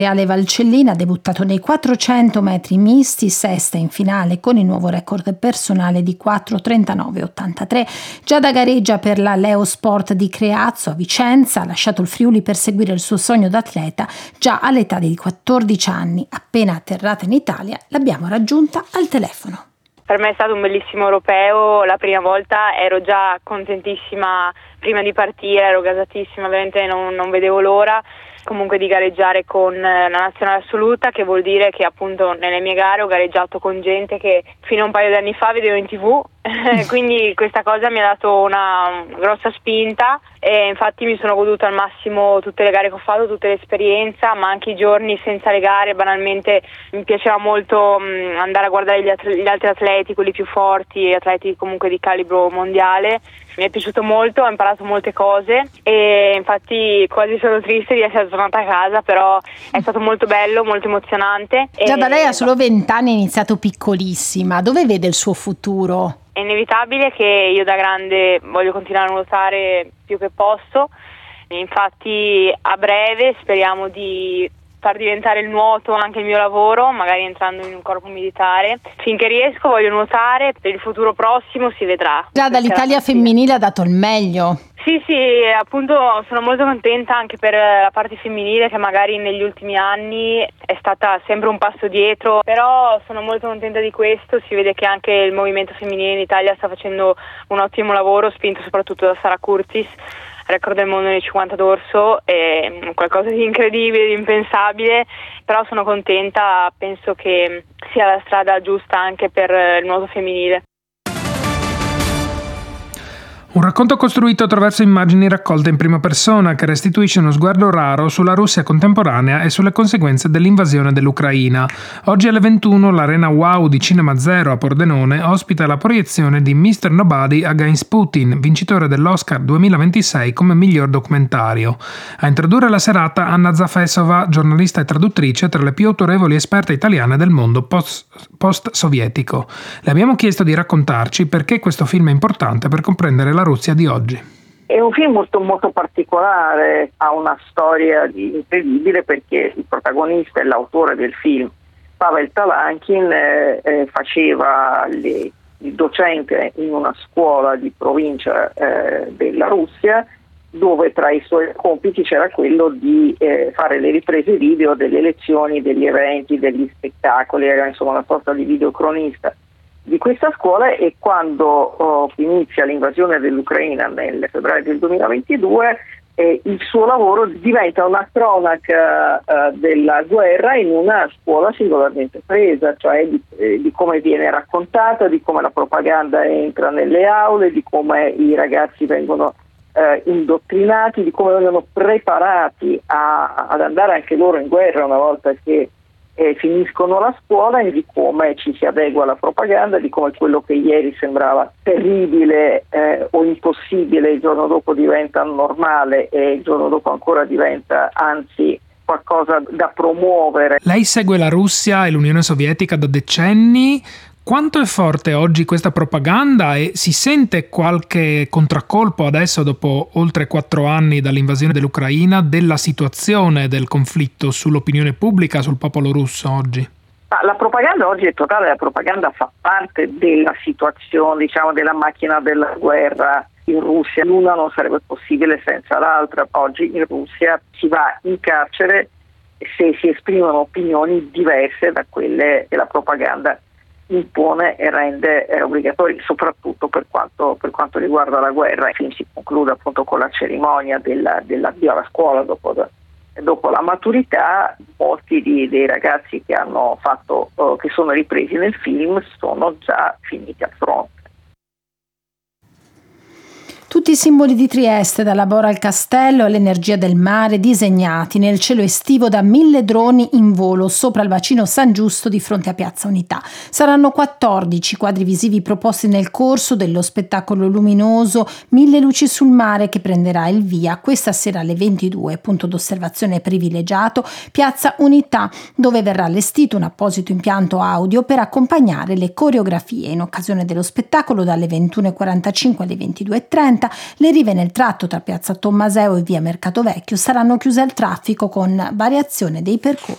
Ale Valcellina ha debuttato nei 400 metri misti, sesta in finale con il nuovo record personale di 4:39,83. Giada gareggia per la Leo Sport di Creazzo a Vicenza, ha lasciato il Friuli per seguire il suo sogno d'atleta già all'età di 14 anni. Appena atterrata in Italia l'abbiamo raggiunta al telefono. Per me è stato un bellissimo europeo, la prima volta ero già contentissima prima di partire, ero gasatissima, veramente non vedevo l'ora comunque di gareggiare con la nazionale assoluta, che vuol dire che appunto nelle mie gare ho gareggiato con gente che fino a un paio di anni fa vedevo in TV, quindi questa cosa mi ha dato una grossa spinta e infatti mi sono goduta al massimo tutte le gare che ho fatto, tutta l'esperienza, ma anche i giorni senza le gare. Banalmente mi piaceva molto andare a guardare gli altri atleti, quelli più forti, atleti comunque di calibro mondiale. Mi è piaciuto molto, ho imparato molte cose e infatti quasi sono triste di essere tornata a casa, però è stato molto bello, molto emozionante. Già da lei ha solo 20 anni, ha iniziato piccolissima, dove vede il suo futuro? È inevitabile che io da grande voglio continuare a nuotare più che posso, infatti a breve speriamo di far diventare il nuoto anche il mio lavoro, magari entrando in un corpo militare. Finché riesco voglio nuotare, per il futuro prossimo si vedrà. Già dall'Italia femminile ha dato il meglio. Sì, appunto sono molto contenta anche per la parte femminile che magari negli ultimi anni è stata sempre un passo dietro, però sono molto contenta di questo, si vede che anche il movimento femminile in Italia sta facendo un ottimo lavoro, spinto soprattutto da Sara Curtis, record del mondo nei 50 d'orso, è qualcosa di incredibile, di impensabile, però sono contenta, penso che sia la strada giusta anche per il nuoto femminile. Un racconto costruito attraverso immagini raccolte in prima persona che restituisce uno sguardo raro sulla Russia contemporanea e sulle conseguenze dell'invasione dell'Ucraina. Oggi alle 21 l'Arena Wow di Cinema Zero a Pordenone ospita la proiezione di Mr. Nobody Against Putin, vincitore dell'Oscar 2026 come miglior documentario. A introdurre la serata Anna Zafesova, giornalista e traduttrice tra le più autorevoli esperte italiane del mondo post-sovietico. Le abbiamo chiesto di raccontarci perché questo film è importante per comprendere la Russia di oggi. È un film molto molto particolare, ha una storia incredibile perché il protagonista e l'autore del film, Pavel Talankin, faceva il docente in una scuola di provincia della Russia, dove tra i suoi compiti c'era quello di fare le riprese video delle lezioni, degli eventi, degli spettacoli, era insomma una sorta di videocronista di questa scuola. E quando inizia l'invasione dell'Ucraina nel febbraio del 2022, il suo lavoro diventa una cronaca della guerra in una scuola singolarmente presa, cioè di come viene raccontata, di come la propaganda entra nelle aule, di come i ragazzi vengono indottrinati, di come vengono preparati ad andare anche loro in guerra una volta che finiscono la scuola, e di come ci si adegua alla propaganda, di come quello che ieri sembrava terribile o impossibile il giorno dopo diventa normale e il giorno dopo ancora diventa anzi qualcosa da promuovere. Lei segue la Russia e l'Unione Sovietica da decenni. Quanto è forte oggi questa propaganda e si sente qualche contraccolpo adesso, dopo oltre 4 anni dall'invasione dell'Ucraina, della situazione del conflitto sull'opinione pubblica, sul popolo russo oggi? La propaganda oggi è totale, la propaganda fa parte della situazione, diciamo, della macchina della guerra in Russia. L'una non sarebbe possibile senza l'altra. Oggi in Russia si va in carcere se si esprimono opinioni diverse da quelle che la propaganda impone e rende obbligatori, soprattutto per quanto riguarda la guerra. Il film si conclude appunto con la cerimonia dell'addio alla scuola dopo la maturità. Molti dei ragazzi che hanno fatto che sono ripresi nel film sono già finiti al fronte. Tutti i simboli di Trieste, dalla Bora al castello all'energia del mare, disegnati nel cielo estivo da 1000 droni in volo sopra il bacino San Giusto di fronte a Piazza Unità. Saranno 14 quadri visivi proposti nel corso dello spettacolo luminoso 1000 luci sul mare, che prenderà il via questa sera alle 22, punto d'osservazione privilegiato Piazza Unità, dove verrà allestito un apposito impianto audio per accompagnare le coreografie. In occasione dello spettacolo, dalle 21:45 alle 22:30, le rive nel tratto tra Piazza Tommaseo e via Mercato Vecchio saranno chiuse al traffico con variazione dei percorsi.